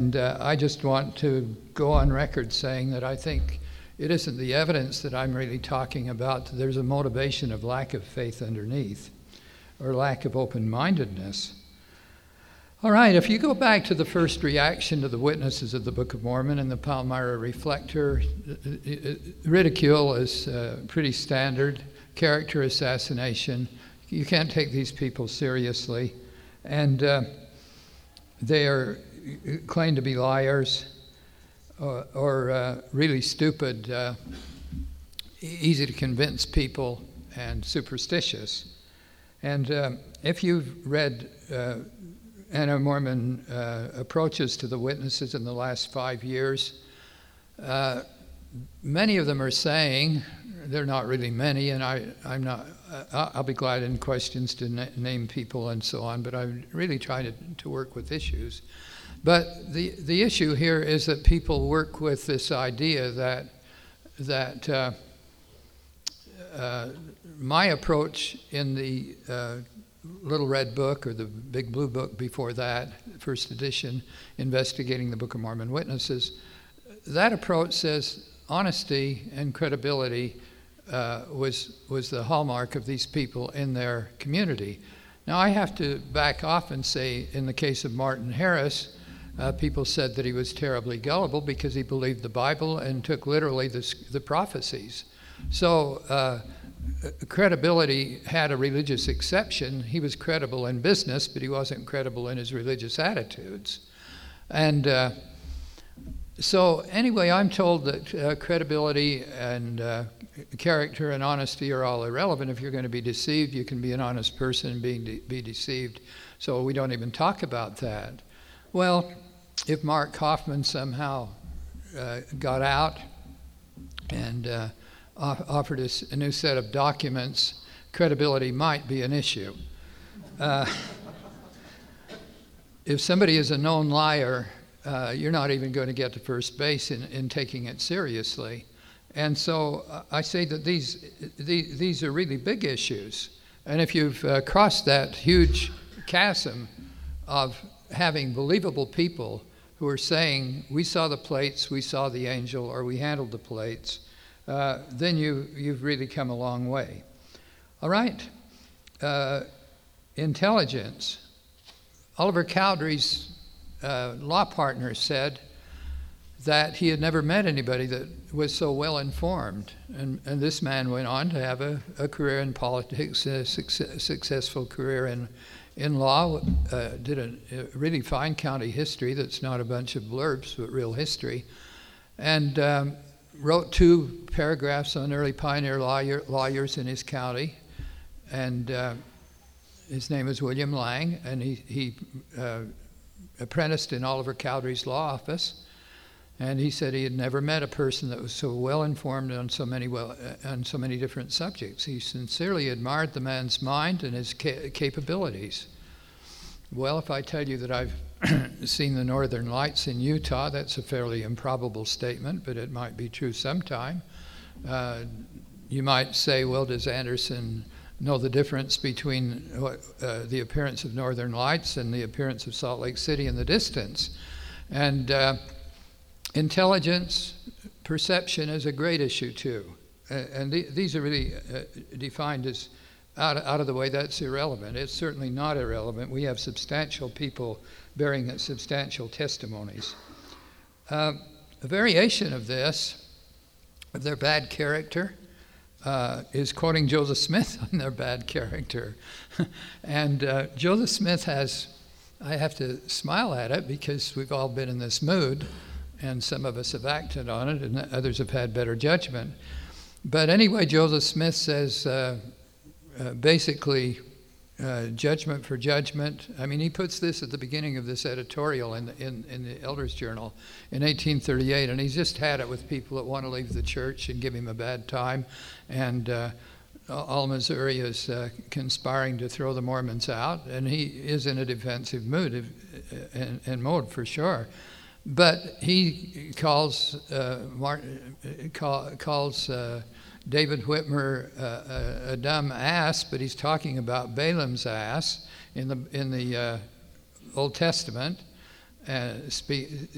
And I just want to go on record saying that I think it isn't the evidence that I'm really talking about. There's a motivation of lack of faith underneath, or lack of open-mindedness. All right, if you go back to the first reaction to the witnesses of the Book of Mormon and the Palmyra Reflector, ridicule is pretty standard, character assassination. You can't take these people seriously. And they are claimed to be liars or really stupid, easy to convince people, and superstitious. And if you've read anti-Mormon approaches to the witnesses in the last 5 years, many of them are saying, they're not really many, and I'll be glad in questions to name people and so on, but I'm really trying to work with issues. But the issue here is that people work with this idea that my approach in the Little Red Book, or the Big Blue Book before that, first edition, investigating the Book of Mormon witnesses, that approach says honesty and credibility was the hallmark of these people in their community. Now I have to back off and say, in the case of Martin Harris, people said that he was terribly gullible because he believed the Bible and took literally the prophecies. So credibility had a religious exception. He was credible in business, but he wasn't credible in his religious attitudes. And so anyway, I'm told that credibility and character and honesty are all irrelevant. If you're going to be deceived, you can be an honest person and be deceived. So we don't even talk about that. Well, if Mark Kaufman somehow got out and offered us a new set of documents, credibility might be an issue. If somebody is a known liar, you're not even going to get to first base in taking it seriously. And so I say that these are really big issues. And if you've crossed that huge chasm of having believable people who are saying, we saw the plates, we saw the angel, or we handled the plates, then you've really come a long way. All right. Intelligence. Oliver Cowdery's law partner said that he had never met anybody that was so well informed. And this man went on to have a career in politics, a successful career in law, did a really fine county history that's not a bunch of blurbs, but real history, and wrote 2 paragraphs on early pioneer lawyers in his county. And his name is William Lang, and he apprenticed in Oliver Cowdery's law office. And he said he had never met a person that was so well informed on so many different subjects. He sincerely admired the man's mind and his capabilities. Well, if I tell you that I've seen the Northern Lights in Utah, that's a fairly improbable statement, but it might be true sometime. You might say, well, does Anderson know the difference between the appearance of Northern Lights and the appearance of Salt Lake City in the distance? And intelligence, perception is a great issue too. And these are really defined as out of the way. That's irrelevant. It's certainly not irrelevant. We have substantial people bearing substantial testimonies. A variation of this, of their bad character, is quoting Joseph Smith on their bad character. And Joseph Smith has, I have to smile at it because we've all been in this mood, and some of us have acted on it, and others have had better judgment. But anyway, Joseph Smith says basically judgment for judgment. I mean, he puts this at the beginning of this editorial in the Elders Journal in 1838, and he's just had it with people that want to leave the church and give him a bad time. And all Missouri is conspiring to throw the Mormons out, and he is in a defensive mood and mode for sure. But he calls David Whitmer a dumb ass, but he's talking about Balaam's ass in the Old Testament,